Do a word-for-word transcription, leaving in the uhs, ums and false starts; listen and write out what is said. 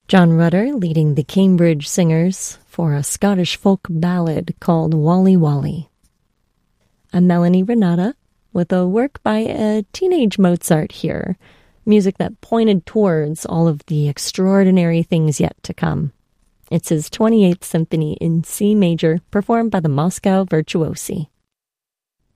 John Rutter leading the Cambridge Singers for a Scottish folk ballad called Wally Wally. A Melanie Renata with a work by a teenage Mozart here, music that pointed towards all of the extraordinary things yet to come. It's his twenty-eighth Symphony in C major, performed by the Moscow Virtuosi.